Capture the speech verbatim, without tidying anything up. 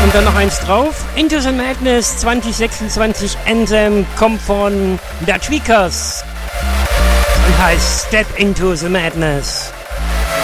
Und dann noch eins drauf. Into the Madness zwanzig sechsundzwanzig Anthem kommt von The Tweakers und heißt Step Into the Madness.